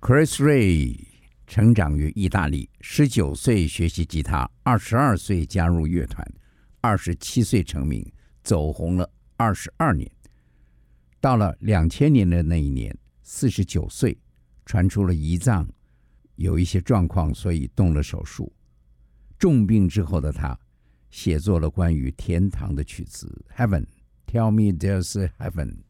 Chris Rea 成长于意大利，19岁学习吉他，22岁加入乐团，27岁成名，走红了22年。到了2000年的那一年，49岁，传出了胰脏有一些状况，所以动了手术。重病之后的他，写作了关于天堂的曲子《Heaven》，Tell Me There's a Heaven。